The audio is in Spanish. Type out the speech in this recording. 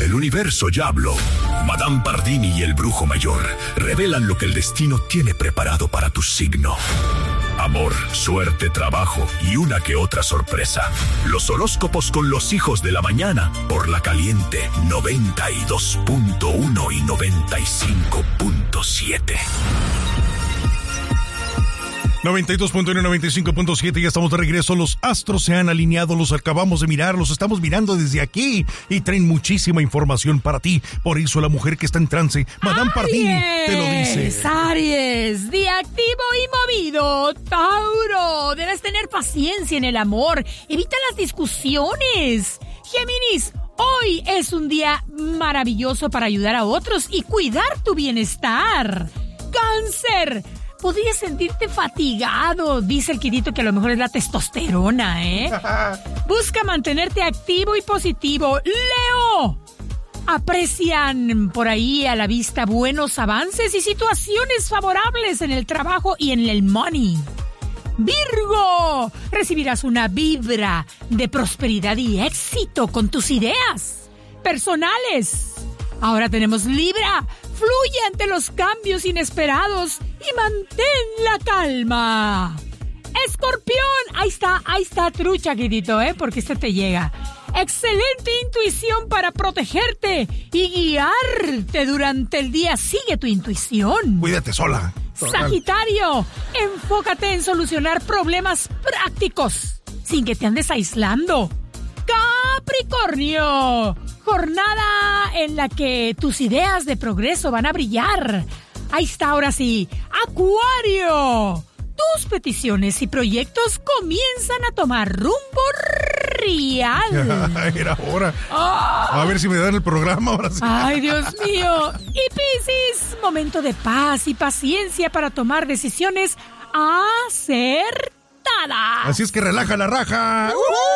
El universo ya habló. Madame Pardini y el brujo mayor revelan lo que el destino tiene preparado para tu signo. Amor, suerte, trabajo y una que otra sorpresa. Los horóscopos con los hijos de la mañana por La Caliente 92.1 y 95.7. 92.1 y 95.7, ya estamos de regreso. Los astros se han alineado, los acabamos de mirar, los estamos mirando desde aquí y traen muchísima información para ti. Por eso la mujer que está en trance, Madame Pardini, te lo dice. Aries, día activo y movido. Tauro, debes tener paciencia en el amor. Evita las discusiones. Géminis, hoy es un día maravilloso para ayudar a otros y cuidar tu bienestar. Cáncer, podrías sentirte fatigado. Dice el quitito que a lo mejor es la testosterona, ¿eh? Busca mantenerte activo y positivo. Leo, aprecian por ahí a la vista buenos avances y situaciones favorables en el trabajo y en el money. Virgo, recibirás una vibra de prosperidad y éxito con tus ideas personales. Ahora tenemos Libra. Fluye ante los cambios inesperados y mantén la calma. Escorpión, ahí está trucha, quitito, porque este te llega. Excelente intuición para protegerte y guiarte durante el día. Sigue tu intuición. Cuídate sola. Sagitario, enfócate en solucionar problemas prácticos sin que te andes aislando. Capricornio, jornada en la que tus ideas de progreso van a brillar. Ahí está, ahora sí. Acuario, tus peticiones y proyectos comienzan a tomar rumbo real. Era hora. A ver si me dan el programa ahora sí. Ay, Dios mío. Y Piscis, momento de paz y paciencia para tomar decisiones acertadas. Así es que relaja la raja.